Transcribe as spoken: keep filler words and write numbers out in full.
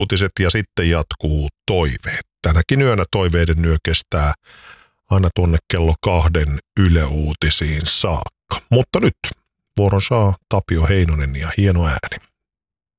uutiset ja sitten jatkuu toiveet. Tänäkin yönä toiveiden yö kestää aina tuonne kello kahden Yle Uutisiin saakka. Mutta nyt vuoron saa Tapio Heinonen ja hieno ääni.